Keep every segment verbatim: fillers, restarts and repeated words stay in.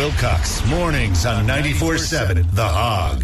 Wilcox, mornings on ninety-four seven The Hog.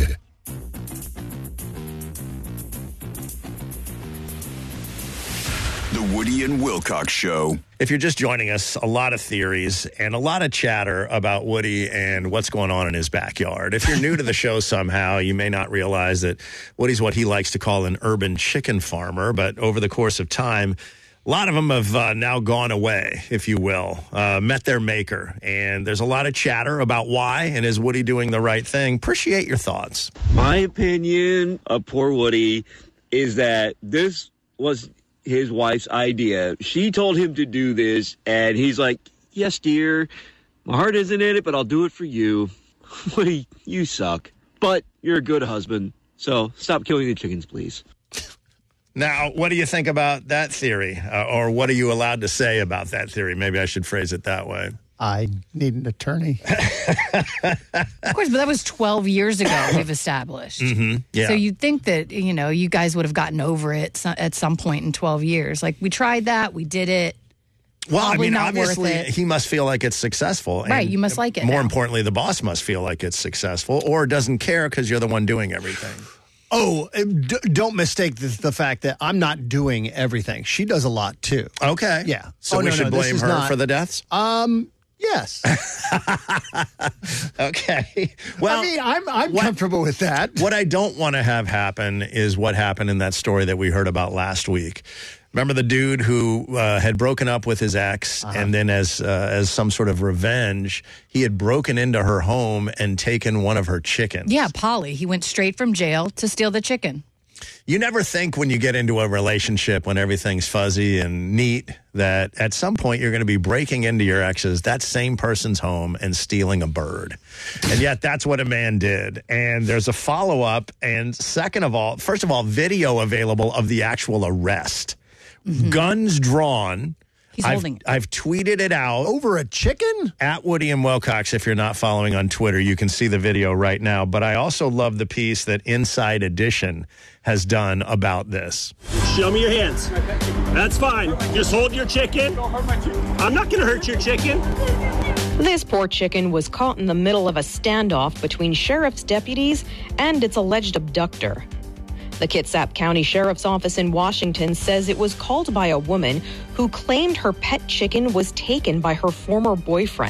The Woody and Wilcox Show. If you're just joining us, a lot of theories and a lot of chatter about Woody and what's going on in his backyard. If you're new to the show somehow, you may not realize that Woody's what he likes to call an urban chicken farmer, but over the course of time, a lot of them have uh, now gone away, if you will, uh, met their maker. And there's a lot of chatter about why, and is Woody doing the right thing? Appreciate your thoughts. My opinion of poor Woody is that this was his wife's idea. She told him to do this, and he's like, yes, dear, my heart isn't in it, but I'll do it for you. Woody, you suck, but you're a good husband, so stop killing the chickens, please. Now, what do you think about that theory? Uh, or what are you allowed to say about that theory? Maybe I should phrase it that way. I need an attorney. Of course, but that was twelve years ago, we've established. Mm-hmm. Yeah. So you'd think that, you know, you guys would have gotten over it at some point in twelve years. Like, we tried that, we did it. Well, Probably I mean, not obviously, worth it. he must feel like it's successful. Right, and you must like it More now. importantly, the boss must feel like it's successful or doesn't care because you're the one doing everything. Oh, d- don't mistake the, the fact that I'm not doing everything. She does a lot, too. Okay. Yeah. So Oh, we no, should no, this blame is her not- for the deaths? Um, yes. Okay. Well, I mean, I'm, I'm what- comfortable with that. what I don't want to have happen is what happened in that story that we heard about last week. Remember the dude who uh, had broken up with his ex, uh-huh. and then as uh, as some sort of revenge, he had broken into her home and taken one of her chickens. Yeah, Polly. He went straight from jail to steal the chicken. You never think when you get into a relationship, when everything's fuzzy and neat, that at some point you're going to be breaking into your ex's, that same person's home, and stealing a bird. And yet that's what a man did. And there's a follow-up. And second of all, first of all, video available of the actual arrest. Mm-hmm. Guns drawn. He's I've, holding. I've tweeted it out. Over a chicken? At Woody and Wilcox, if you're not following on Twitter, you can see the video right now. But I also love the piece that Inside Edition has done about this. Show me your hands. That's fine. Just hold your chicken. I'm not going to hurt your chicken. This poor chicken was caught in the middle of a standoff between sheriff's deputies and its alleged abductor. The Kitsap County Sheriff's Office in Washington says it was called by a woman who claimed her pet chicken was taken by her former boyfriend.